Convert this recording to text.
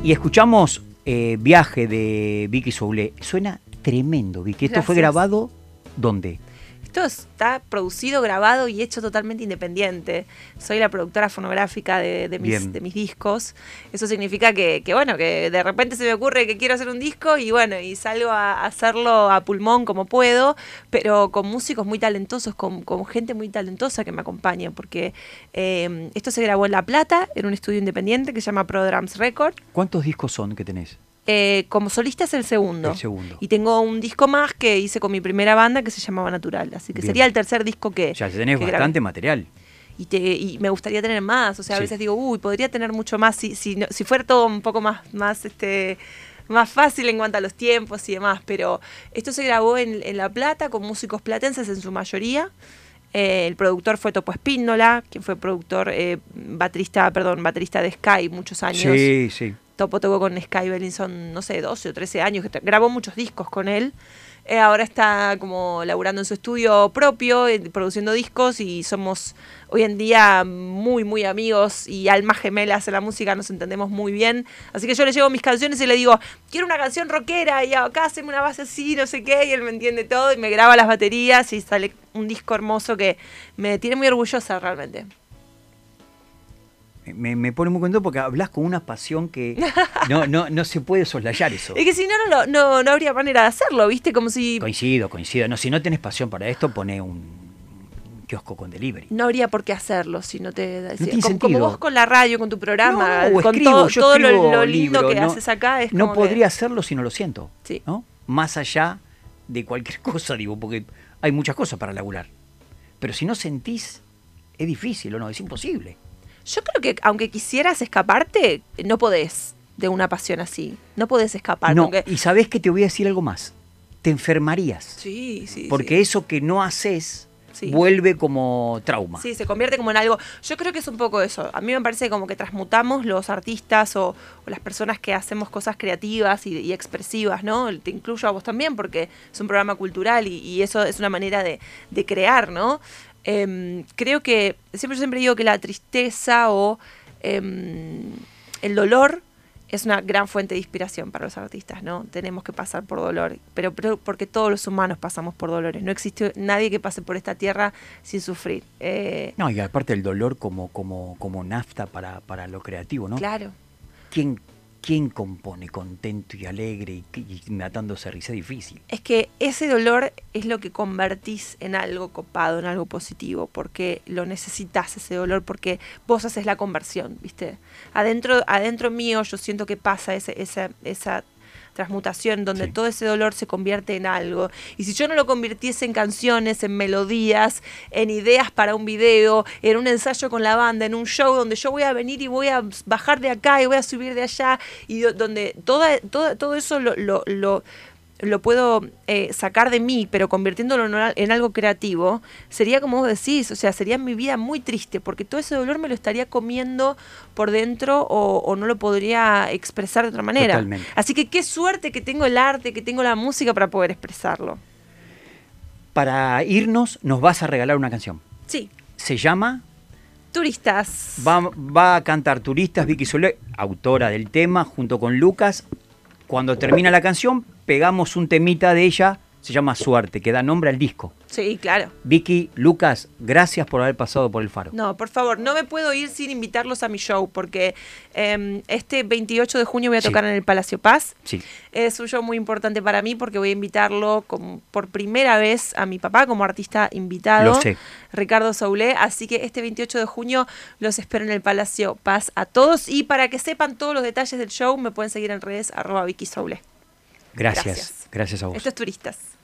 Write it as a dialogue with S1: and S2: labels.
S1: Y escuchamos Viaje de Vicky Soule. Suena tremendo, Vicky. ¿Esto fue grabado dónde?
S2: Esto está producido, grabado y hecho totalmente independiente. Soy la productora fonográfica de mis discos. Eso significa que de repente se me ocurre que quiero hacer un disco y salgo a hacerlo a pulmón como puedo, pero con músicos muy talentosos, con gente muy talentosa que me acompaña, porque esto se grabó en La Plata, en un estudio independiente que se llama ProDrums Record.
S1: ¿Cuántos discos son que tenés?
S2: Como solista es el segundo.
S1: El segundo.
S2: Y tengo un disco más que hice con mi primera banda que se llamaba Natural. Así que sería el tercer disco que
S1: ya tenés bastante material.
S2: Y me gustaría tener más. O sea, a veces digo, podría tener mucho más si fuera todo un poco más fácil en cuanto a los tiempos y demás. Pero esto se grabó en La Plata con músicos platenses en su mayoría. El productor fue Topo Espíndola, quien fue productor, baterista de Sky muchos años.
S1: Sí, sí.
S2: Topo tocó con Sky Bellinson, no sé, 12 o 13 años, que grabó muchos discos con él. Ahora está como laburando en su estudio propio, produciendo discos, y somos hoy en día muy, muy amigos y almas gemelas en la música, nos entendemos muy bien. Así que yo le llevo mis canciones y le digo, quiero una canción rockera, y acá haceme una base así, no sé qué, y él me entiende todo y me graba las baterías y sale un disco hermoso que me tiene muy orgullosa realmente.
S1: Me pone muy contento porque hablas con una pasión que no se puede soslayar eso.
S2: Es que si no habría manera de hacerlo, ¿viste? Como si...
S1: Coincido. No, si no tenés pasión para esto, poné un kiosco con delivery.
S2: No habría por qué hacerlo si no te...
S1: No
S2: como vos con la radio, con tu programa, con
S1: escribo,
S2: todo lo lindo
S1: libro,
S2: que haces acá. Es
S1: no
S2: como
S1: podría hacerlo si no lo siento.
S2: Sí.
S1: ¿No? Más allá de cualquier cosa, digo, porque hay muchas cosas para laburar. Pero si no sentís, es difícil o no, es imposible.
S2: Yo creo que aunque quisieras escaparte, no podés de una pasión así. No podés escapar.
S1: No, y sabés que te voy a decir algo más. Te enfermarías.
S2: Sí.
S1: Porque eso que no haces vuelve como trauma.
S2: Sí, se convierte como en algo. Yo creo que es un poco eso. A mí me parece como que transmutamos los artistas o las personas que hacemos cosas creativas y expresivas, ¿no? Te incluyo a vos también porque es un programa cultural y eso es una manera de crear, ¿no? Creo que siempre digo que la tristeza o el dolor es una gran fuente de inspiración para los artistas, ¿no? Tenemos que pasar por dolor, pero porque todos los humanos pasamos por dolores. No existe nadie que pase por esta tierra sin sufrir.
S1: No, y aparte el dolor como nafta para lo creativo, ¿no?
S2: Claro.
S1: ¿Quién compone contento y alegre y matándose risa? Es difícil.
S2: Es que ese dolor es lo que convertís en algo copado, en algo positivo, porque lo necesitas ese dolor, porque vos haces la conversión, ¿viste? Adentro mío yo siento que pasa esa transmutación donde todo ese dolor se convierte en algo. Y si yo no lo convirtiese en canciones, en melodías, en ideas para un video, en un ensayo con la banda, en un show donde yo voy a venir y voy a bajar de acá y voy a subir de allá, y donde todo eso lo puedo sacar de mí, pero convirtiéndolo en algo creativo, sería como vos decís, o sea, sería mi vida muy triste, porque todo ese dolor me lo estaría comiendo por dentro o no lo podría expresar de otra manera.
S1: Totalmente.
S2: Así que qué suerte que tengo el arte, que tengo la música para poder expresarlo.
S1: Para irnos, nos vas a regalar una canción.
S2: Sí.
S1: Se llama...
S2: Turistas.
S1: Va a cantar Turistas, Vicky Soule, autora del tema, junto con Lucas. Cuando termina la canción, pegamos un temita de ella, se llama Suerte, que da nombre al disco.
S2: Sí, claro.
S1: Vicky, Lucas, gracias por haber pasado por El Faro.
S2: No, por favor, no me puedo ir sin invitarlos a mi show, porque este 28 de junio voy a tocar en el Palacio Paz.
S1: Sí.
S2: Es un show muy importante para mí porque voy a invitarlo por primera vez a mi papá como artista invitado.
S1: Lo sé.
S2: Ricardo Soule, así que este 28 de junio los espero en el Palacio Paz a todos, y para que sepan todos los detalles del show me pueden seguir en redes @Vicky Soule.
S1: Gracias a vos.
S2: Esto es Turistas.